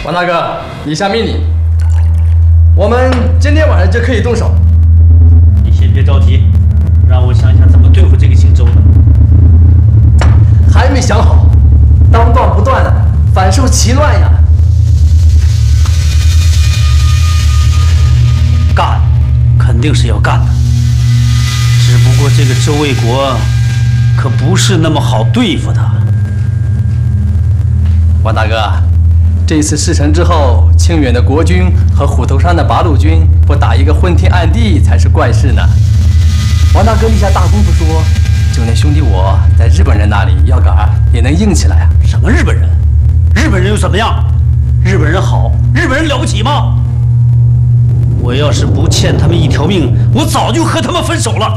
王大哥，以下命令，我们今天晚上就可以动手。 你先别着急，让我想想怎么对付这个姓周的。 还没想好，当断不断的，反受其乱呀。 干，肯定是要干的。只不过这个周卫国可不是那么好对付的。 王大哥，这次事成之后，清远的国军和虎头山的八路军不打一个昏天暗地才是怪事呢。王大哥立下大功夫说，就连兄弟我在日本人那里要杆也能硬起来啊。 什么日本人？日本人又怎么样？日本人好，日本人了不起吗？我要是不欠他们一条命，我早就和他们分手了。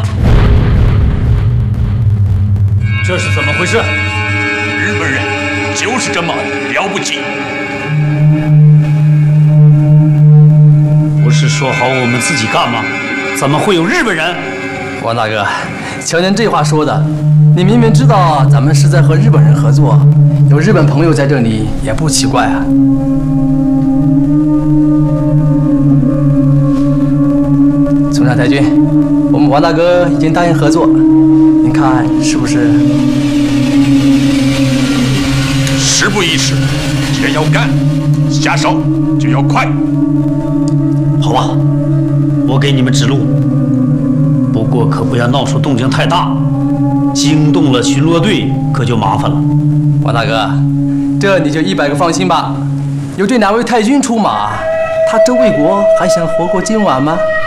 这是怎么回事？ 日本人就是这么了不起。 不是说好我们自己干吗？怎么会有日本人？ 王大哥，瞧您这话说的，你明明知道咱们是在和日本人合作，有日本朋友在这里也不奇怪啊。村长太君，我们王大哥已经答应合作，您看是不是？ 事不宜迟，且要干，下手就要快。 好吧，我给你们指路，不过可不要闹出动静太大，惊动了巡逻队可就麻烦了。 王大哥，这你就100个放心吧，有这2位太君出马，他周卫国还想活过今晚吗？